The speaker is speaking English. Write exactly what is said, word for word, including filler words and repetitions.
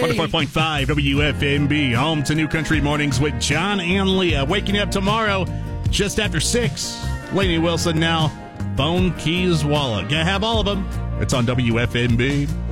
one oh four point five W F M B, home to New Country Mornings with John and Leah. Waking you up tomorrow just after six. Lainey Wilson now. Phone, keys, wallet. Gonna have all of them. It's on W F M B.